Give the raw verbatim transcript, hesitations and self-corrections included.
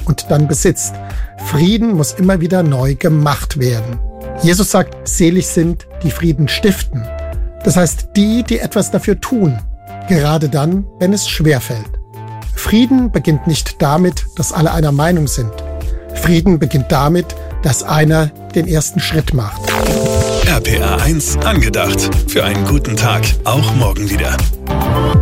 und dann besitzt. Frieden muss immer wieder neu gemacht werden. Jesus sagt, selig sind, die Frieden stiften. Das heißt, die, die etwas dafür tun, gerade dann, wenn es schwerfällt. Frieden beginnt nicht damit, dass alle einer Meinung sind. Frieden beginnt damit, dass einer den ersten Schritt macht. R P R eins angedacht. Für einen guten Tag, auch morgen wieder.